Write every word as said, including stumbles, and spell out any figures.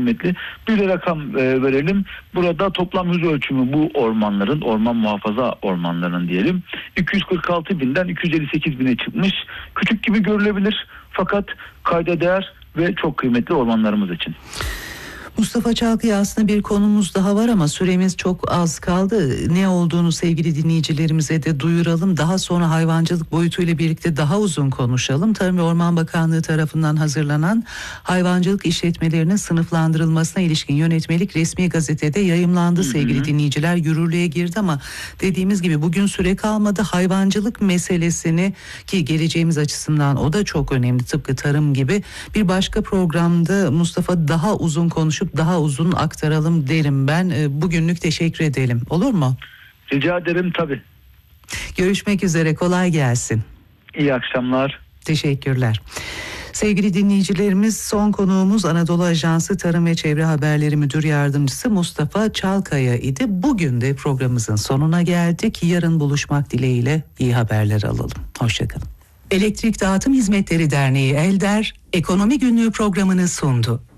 kıymetli. Bir de rakam e, verelim. Burada toplam yüz ölçümü bu ormanların, orman muhafaza ormanlarının diyelim, iki yüz kırk altı binden iki yüz elli sekiz bine çıkmış. Küçük gibi görülebilir fakat kayda değer ve çok kıymetli ormanlarımız için. Mustafa Çalkı'ya aslında bir konumuz daha var ama süremiz çok az kaldı. Ne olduğunu sevgili dinleyicilerimize de duyuralım. Daha sonra hayvancılık boyutuyla birlikte daha uzun konuşalım. Tarım ve Orman Bakanlığı tarafından hazırlanan hayvancılık işletmelerinin sınıflandırılmasına ilişkin yönetmelik resmi gazetede yayımlandı. Hı hı. Sevgili dinleyiciler, yürürlüğe girdi ama dediğimiz gibi bugün süre kalmadı. Hayvancılık meselesini, ki geleceğimiz açısından o da çok önemli, tıpkı tarım gibi, bir başka programda Mustafa daha uzun konuşup daha uzun aktaralım derim ben. Bugünlük teşekkür edelim. Olur mu? Rica ederim tabii. Görüşmek üzere. Kolay gelsin. İyi akşamlar. Teşekkürler. Sevgili dinleyicilerimiz, son konuğumuz Anadolu Ajansı Tarım ve Çevre Haberleri Müdür Yardımcısı Mustafa Çalkaya idi. Bugün de programımızın sonuna geldik. Yarın buluşmak dileğiyle iyi haberler alalım. Hoşçakalın. Elektrik Dağıtım Hizmetleri Derneği ELDER, Ekonomi Günlüğü programını sundu.